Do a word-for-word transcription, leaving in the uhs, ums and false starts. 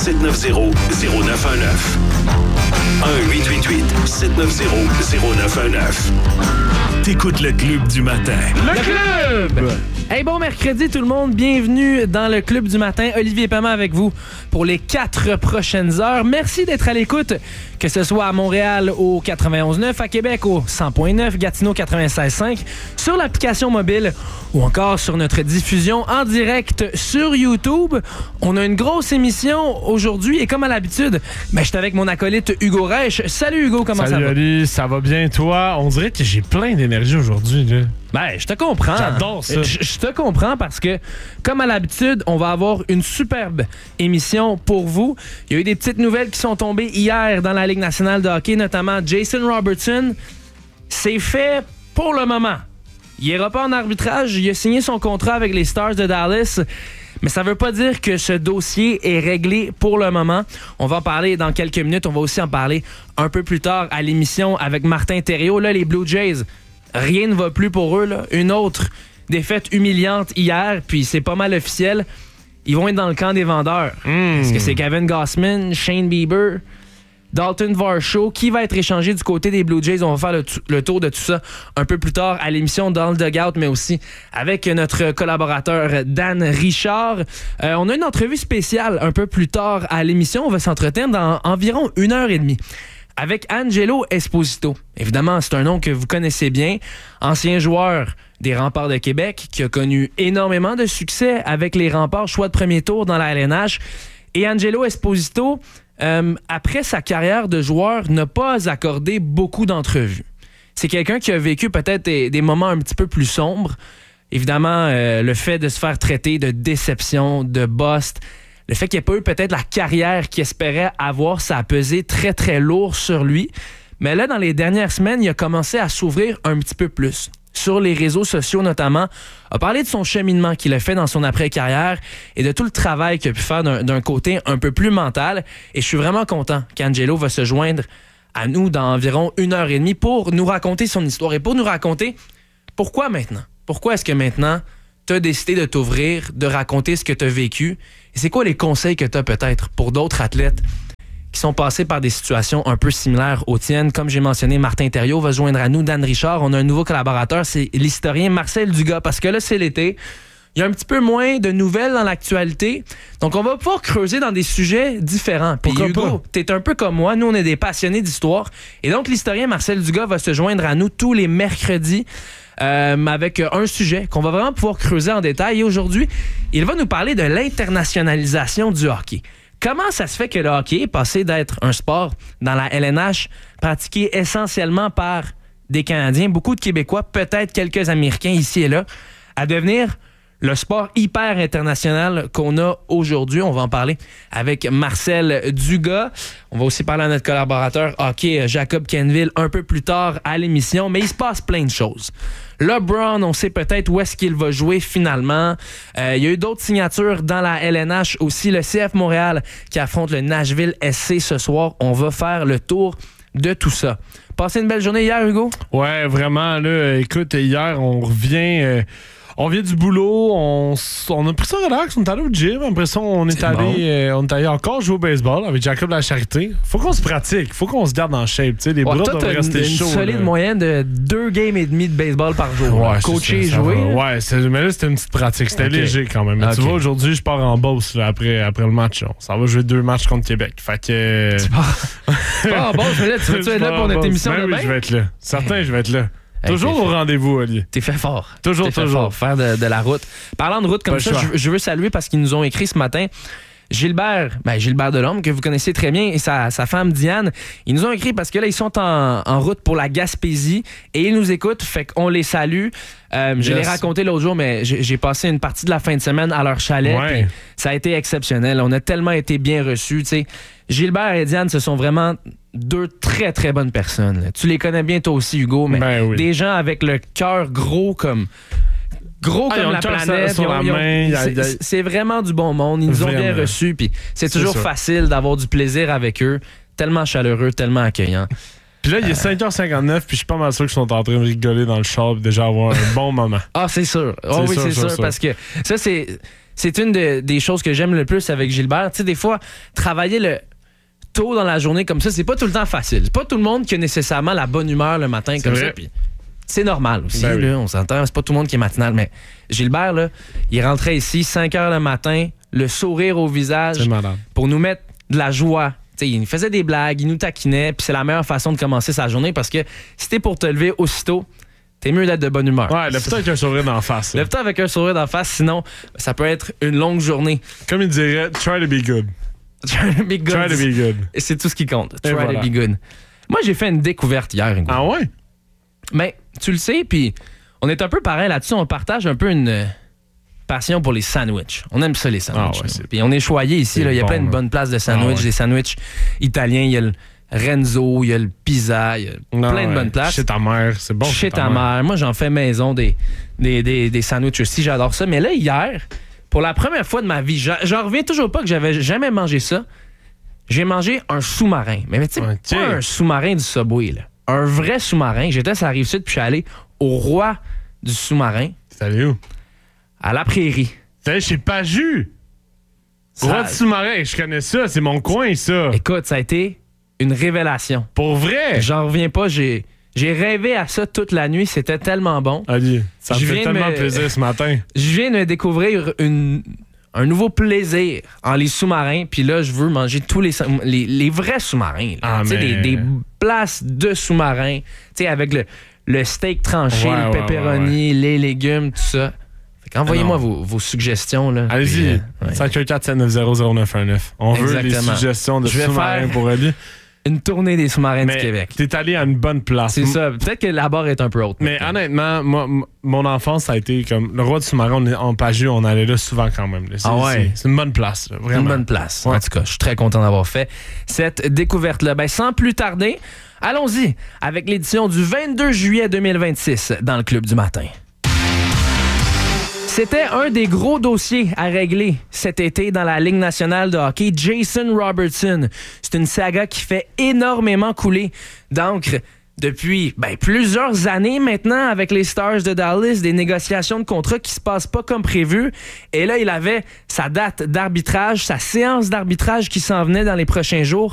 sept neuf zéro zéro neuf un neuf. un huit huit huit sept neuf zéro zéro neuf un neuf. T'écoutes le Club du matin. Le Club! Hey, bon mercredi tout le monde, bienvenue dans le Club du matin. Olivier Paiement avec vous pour les quatre prochaines heures. Merci d'être à l'écoute, que ce soit à Montréal au quatre-vingt-onze neuf, à Québec au cent neuf, Gatineau quatre-vingt-seize cinq, sur l'application mobile ou encore sur notre diffusion en direct sur YouTube. On a une grosse émission aujourd'hui et comme à l'habitude, ben, je suis avec mon acolyte Hugo Reich. Salut Hugo, comment Salut, ça va? Salut, ça va bien toi? On dirait que j'ai plein d'énergie aujourd'hui. Là. Ben, je te comprends. J'adore ça. Je, je te comprends parce que, comme à l'habitude, on va avoir une superbe émission pour vous. Il y a eu des petites nouvelles qui sont tombées hier dans la Ligue nationale de hockey, notamment Jason Robertson. C'est fait pour le moment. Il n'ira pas en arbitrage. Il a signé son contrat avec les Stars de Dallas. Mais ça ne veut pas dire que ce dossier est réglé pour le moment. On va en parler dans quelques minutes. On va aussi en parler un peu plus tard à l'émission avec Martin Thériault. Là, les Blue Jays, rien ne va plus pour eux. Là. Une autre défaite humiliante hier, puis c'est pas mal officiel. Ils vont être dans le camp des vendeurs. Mmh. Est-ce que c'est Kevin Gausman, Shane Bieber, Dalton Varsho? Qui va être échangé du côté des Blue Jays? On va faire le, t- le tour de tout ça un peu plus tard à l'émission dans le Dugout, mais aussi avec notre collaborateur Dan Richard. Euh, on a une entrevue spéciale un peu plus tard à l'émission. On va s'entretenir dans environ une heure et demie avec Angelo Esposito. Évidemment, c'est un nom que vous connaissez bien. Ancien joueur des Remparts de Québec qui a connu énormément de succès avec les Remparts, choix de premier tour dans la L N H. Et Angelo Esposito, euh, après sa carrière de joueur, n'a pas accordé beaucoup d'entrevues. C'est quelqu'un qui a vécu peut-être des, des moments un petit peu plus sombres. Évidemment, euh, le fait de se faire traiter de déception, de bust, le fait qu'il n'ait pas eu peut-être la carrière qu'il espérait avoir, ça a pesé très, très lourd sur lui. Mais là, dans les dernières semaines, il a commencé à s'ouvrir un petit peu plus. Sur les réseaux sociaux notamment, a parlé de son cheminement qu'il a fait dans son après-carrière et de tout le travail qu'il a pu faire d'un, d'un côté un peu plus mental. Et je suis vraiment content qu'Angelo va se joindre à nous dans environ une heure et demie pour nous raconter son histoire et pour nous raconter pourquoi maintenant. Pourquoi est-ce que maintenant, tu as décidé de t'ouvrir, de raconter ce que tu as vécu? Et c'est quoi les conseils que tu as peut-être pour d'autres athlètes qui sont passés par des situations un peu similaires aux tiennes? Comme j'ai mentionné, Martin Thériault va se joindre à nous, Dan Richard. On a un nouveau collaborateur, c'est l'historien Marcel Dugas, parce que là, c'est l'été. Il y a un petit peu moins de nouvelles dans l'actualité. Donc, on va pouvoir creuser dans des sujets différents. Puis Hugo, t'es un peu comme moi. Nous, on est des passionnés d'histoire. Et donc, l'historien Marcel Dugas va se joindre à nous tous les mercredis euh, avec un sujet qu'on va vraiment pouvoir creuser en détail. Et aujourd'hui, il va nous parler de l'internationalisation du hockey. Comment ça se fait que le hockey est passé d'être un sport dans la L N H pratiqué essentiellement par des Canadiens, beaucoup de Québécois, peut-être quelques Américains ici et là, à devenir le sport hyper international qu'on a aujourd'hui? On va en parler avec Marcel Dugas. On va aussi parler à notre collaborateur hockey, Jacob Kenville, un peu plus tard à l'émission. Mais il se passe plein de choses. LeBron, on sait peut-être où est-ce qu'il va jouer finalement. Euh, il y a eu d'autres signatures dans la L N H aussi. Le C F Montréal qui affronte le Nashville S C ce soir. On va faire le tour de tout ça. Passez une belle journée hier, Hugo? Ouais, vraiment. Là, écoute, hier, on revient... Euh... On vient du boulot, on, on a pris ça relax, on est allé au gym. Après ça, on est, C'est allé, bon. euh, on est allé encore jouer au baseball avec Jacob de la Charité. Faut qu'on se pratique, faut qu'on se garde en shape. T'sais, les Ouais, bras toi, doivent t'as rester une, une chauds. solide là. moyenne de deux games et demi de baseball par jour. Ouais, Coacher et ça, ça jouer. va. là. Ouais, c'est, mais là, c'était une petite pratique. C'était Okay. léger quand même. Mais Okay. tu vois, aujourd'hui, je pars en Beauce là, après, après le match. Là. Ça va jouer deux matchs contre Québec. Fait que. Tu pars, tu pars en Beauce, mais là, tu veux-tu être là pour notre émission ben demain? oui, je vais être là. Certain, je vais être là. Hey, Toujours au fait. rendez-vous, Olivier. T'es fait fort. Toujours, T'es fait toujours. fort. Faire de, de la route. Parlant de route comme Pas ça, le choix. je, je veux saluer parce qu'ils nous ont écrit ce matin. Gilbert, ben Gilbert Delhomme, que vous connaissez très bien, et sa, sa femme Diane, ils nous ont écrit parce que là, ils sont en, en route pour la Gaspésie et ils nous écoutent, fait qu'on les salue. Euh, je Yes. l'ai raconté l'autre jour, mais j'ai, j'ai passé une partie de la fin de semaine à leur chalet. Ouais. Puis ça a été exceptionnel. On a tellement été bien reçus. Tu sais, Gilbert et Diane, ce sont vraiment deux très, très bonnes personnes. Là. Tu les connais bien toi aussi, Hugo, mais Ben oui. des gens avec le cœur gros comme... Gros Ah, ils comme ont la le cœur planète. sur Ils ont- la ils ont- main, il y a- c'est- il y a- c'est, c'est vraiment du bon monde. Ils nous ont bien Vraiment. reçus. Puis c'est C'est toujours sûr. facile d'avoir du plaisir avec eux. Tellement chaleureux, tellement accueillant. Puis là, il est cinq heures cinquante-neuf, puis je suis pas mal sûr qu'ils sont en train de rigoler dans le char et déjà avoir un bon moment. Ah, c'est sûr. Ah C'est oui, sûr, c'est sûr, sûr. sûr. Parce que ça, c'est. c'est une de, des choses que j'aime le plus avec Gilbert. Tu sais, des fois, travailler le tôt dans la journée comme ça, c'est pas tout le temps facile. C'est pas tout le monde qui a nécessairement la bonne humeur le matin c'est comme vrai. ça. Puis c'est normal aussi, Ben oui. là, on s'entend. C'est pas tout le monde qui est matinal, mais Gilbert, là, il rentrait ici cinq heures le matin, le sourire au visage, C'est malade. pour nous mettre de la joie. T'sais, il nous faisait des blagues, il nous taquinait, puis c'est la meilleure façon de commencer sa journée parce que si t'es pour te lever aussitôt, t'es mieux d'être de bonne humeur. Ouais, lève-toi avec un sourire d'en face. là. Lève-toi avec un sourire d'en face, sinon ça peut être une longue journée. Comme il dirait, try to be good. Try to be good. Try to be good. Et c'est tout ce qui compte. Et Try voilà. to be good. Moi, j'ai fait une découverte hier. Hugo. Ah ouais? Mais tu le sais, puis on est un peu pareil là-dessus. On partage un peu une euh, passion pour les sandwichs. On aime ça, les sandwichs. Ah ouais, c'est- Puis on est choyé ici. c'est là. Il y a bon, plein de là. bonnes places de sandwichs. Ah ouais. Des sandwichs italiens. Il y a le Renzo, il y a le pizza, il y a Non, plein de ouais. bonnes places. Chez ta mère, c'est bon. Chez ta mère. Moi, j'en fais maison des, des, des, des sandwichs aussi. J'adore ça. Mais là, hier, pour la première fois de ma vie, j'en j'en reviens toujours pas que j'avais jamais mangé ça. J'ai mangé un sous-marin. Mais, mais tu sais, Ok. pas un sous-marin du Subway, là. Un vrai sous-marin. J'étais sur la Rive-Sud, puis je suis allé au roi du sous-marin, T'es allé où? à la Prairie. T'es allé chez Paju. Ça- Roi du sous-marin, je connais ça. C'est mon coin, ça. Écoute, ça a été une révélation. Pour vrai? J'en reviens pas. J'ai, j'ai rêvé à ça toute la nuit. C'était tellement bon. Ali, ça me Je fait viens de tellement me- plaisir ce matin. Je viens de découvrir une, un nouveau plaisir en les sous-marins. Puis là, je veux manger tous les, sous- les, les vrais sous-marins. là. Ah, Tu sais, mais- des, des places de sous-marins. Tu sais, avec le, le steak tranché, Ouais, le ouais, pepperoni, les légumes, tout ça. Fait qu'envoyez-moi Ah non. vos, vos suggestions. Là. Puis, Allez-y, euh, ouais. cinq un quatre sept neuf zéro zéro neuf un neuf. On veut Exactement. les suggestions de Je vais sous-marins faire- pour Ali. Une tournée des sous-marins Mais du Québec. t'es allé à une bonne place. C'est M- ça. Peut-être que la barre est un peu haute. Mais maintenant. honnêtement, moi, m- mon enfance, ça a été comme le roi du sous-marin, on est en Paju, on allait là souvent quand même. là. C'est, Ah ouais? c'est, c'est une bonne place, là, C'est vraiment. une bonne place. Ouais. En tout cas, je suis très content d'avoir fait cette découverte-là. Ben, sans plus tarder, allons-y avec l'édition du vingt-deux juillet deux mille vingt-six dans le Club du matin. C'était un des gros dossiers à régler cet été dans la Ligue nationale de hockey. Jason Robertson, c'est une saga qui fait énormément couler d'encre depuis ben, plusieurs années maintenant avec les Stars de Dallas, des négociations de contrat qui se passent pas comme prévu. Et là, il avait sa date d'arbitrage, sa séance d'arbitrage qui s'en venait dans les prochains jours.